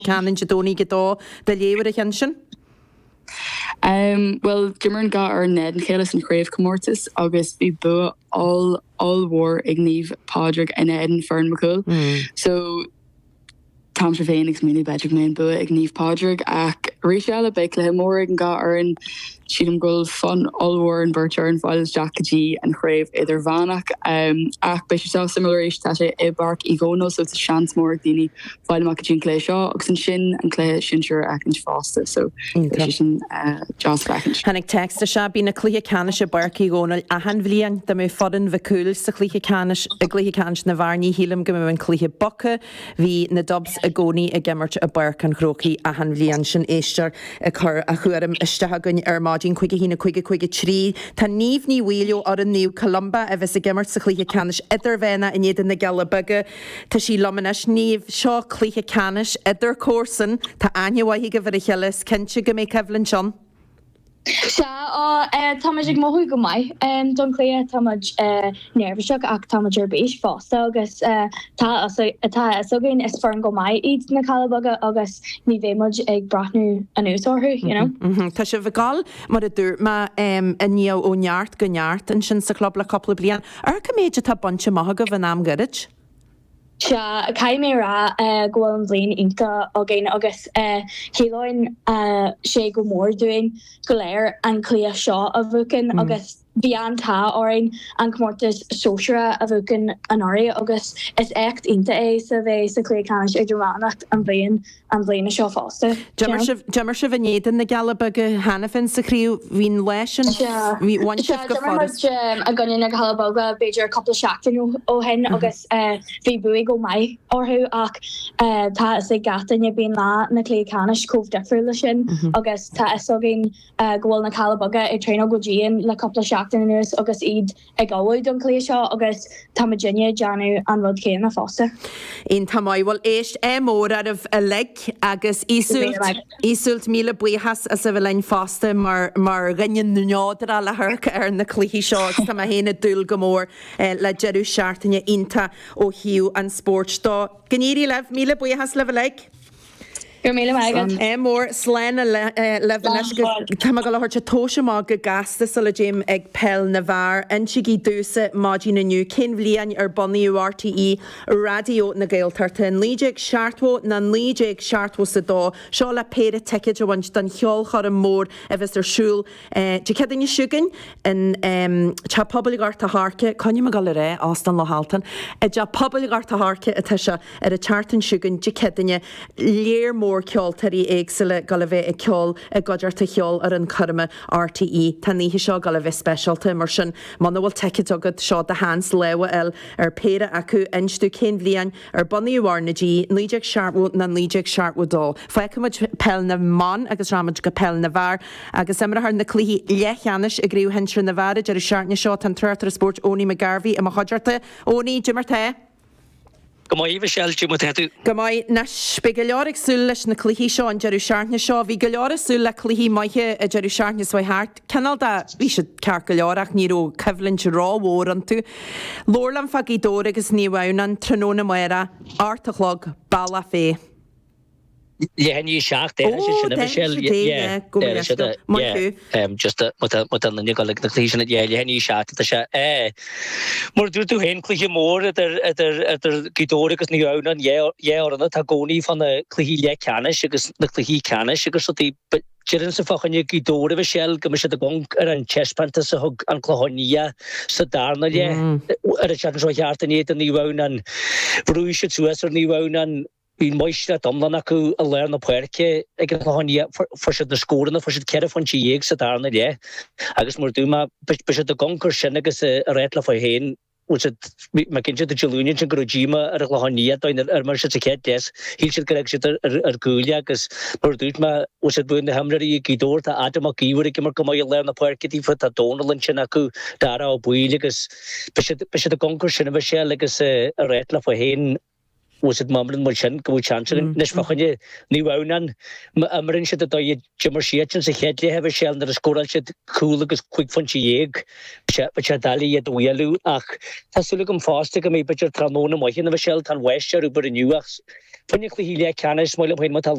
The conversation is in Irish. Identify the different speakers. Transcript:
Speaker 1: canan jadóní gedó de léwer a henshin?
Speaker 2: Well, Gimmer ga ar Ned and Chaos and Crave Comortis, August be bu all war ignive Podrick and Ed and Fern McCool. So Tom Phoenix mini Bedrick main bu ignive Podrick ac Rachel Bekle Morrig and ga ar in Sheedham Gull fun all war and Bircher and Files Jack G and Crave either Vanak ac Bishop similar tasha e bark igono so it's a chance more dini File Macajin Clay Shaw Oxen Shin and Clay Shinshire Akin Foster so Joss Backage.
Speaker 1: Hannig text a shabi na clia canish a barky gonal a han vlian da me fodden ve cool sa clia canish a clia canish na varni helam gum and clia bucka vi na dubs a goni a gimmert a bark and croki a han vlian shin easter a car a churum a stahagun Margin quick hina quick tree ta nív ní wheelio or a new Columba a vis a gimmert sa clia canish idir vena in yed in the galabuga ta she luminish nív shaw clia canish idir corson ta anya why he give it a hillis kenchi go make Evelyn John.
Speaker 3: Sha tamajig mohu go mai don clear tamaj nervous ac tamager beige fast agus ta so gain is fern go mai eat na calabaga agus ni vemaj ag bratnu anusorhu you know
Speaker 1: ta se vegal mar a dur ma a neo o nyart go nyart and sin sa club la couple blian ka méid ta bunch mahaga van am garage.
Speaker 3: Sha caiimé ra go an bblin inta agéin agus chéáin sé go mór doing go léir an clia seo a bhuacin agus bhí antá áin an cummórtas sóisiúra a bhuacin an áirí agus is écht inta é sa bheith sa clia canis ag Románach an bblion a seo fásta.
Speaker 1: Jummer se bhnéan na Galabaga hanafin sa críú hín leisin hí one shift go fádas.
Speaker 3: A ganin na Galabaga beidir couple seachtain ó hen agus bhí buig go mai orthú ach tá is ag gatainne bíon lá na clia canis cóh defriú lei sin agus tá is agin gohfuil na Calabaga ag tréna go ddíon le couple seachtain nuas agus iad ag gáhfuil don clia seo agus tá Virginia Janu an rud céan na fásta.
Speaker 1: Ein tamáhil éist mór ar a leg agus ísult míle buchas a sa bhlein fásta mar rinnean nuádra le thuca ar na clíí seo tá a héna dúil go mór le jeú seaartainine inta ó hiú an sportdá. Gníí leh míle buchas le leg? Mór sléine le tá go lehairte tóise má go gasta sa le Jim ag pell na bhar an si í dúsa mádí naniu cin bhliain ar bonníú RTE radio na Gaeltarta an líideag seaartmó na líideag seaartmó sa dó seo le péad ticket a bhaint don cheol chur an mór a bheits arsúl de cedaine siúgan an te pobl arta háce conne me gal ré ástan le haltan a de pobl arta háce a teise ar a chartan siúgan de cedaine léir mór ceol tarí éagsile gal bheith a ceol a godarta cheol ar an chuma RTE tá níhí seo gal bheith specialta mar sin man bhfuil ticket agad seo de hans leha el ar péire acu instú cén bblian ar bonníúharnadí líideag seaartmó na líideag seaartmódó. Feicimiid pell na man agus ráid go pell na bhar agus imar na clíí lechanis a gríú hensre na bhar ar seaartne seo an tuirtar sport óní me garhí a chojarta óní Jimmarthe.
Speaker 4: Go mai Michelle Jim tetu.
Speaker 1: Go mai na spegaleorig sul leis na clíí seo an jeú seaartne seo hí go leora sul le clíí maithe a jeú seaartne svai hart. Canal da hí se cear go leorach níró ceflinn se ráhór an tú. Lórlam fa í dó agus níhhain an tróna mara artalog balla fé.
Speaker 4: Lehenní seach Michelle just wat an nigal na clíisina lehenní seach se mar dú tú hen clíi mór gidórigus ní an anna tá gcóí fan na clíí le canis agus na clíí canis agus Jirin sa fachanne gidóri bh sell go se a gong ar an chespanta sa hug an chlohonia sa darna le ar a chan roiartané an níhhain an brúise túas ar níhhain an Bhín moiste domlan acu a leir na puirce ag an chlohonia for na scóranna for ceir fan tíag sa darna le agus mór dúma be se a gongcur sin agus a réitla fa héin me cin de Jolúnin sin grojima ar a chlohonia doin ar mar se ce des híl si go si ar gúile agus mar dút ma se buin na hamraí gidór a adam a gíhar ag mar go mai leir na puircetí fu a dónalin sin acu dara á buile agus be se a gongcur sinna bheit se agus a réitla fa héin was het mamren mar sin go chancerin nes fachanje ní wnan marin si dat je jimmersietjen se het hebben shell dat skoral sit cool agus quick van jeeg dali het welu ach dat sul ik fast ik me beter tranone mo hin shell kan westjar über de nieuws van je hilia kennis moile op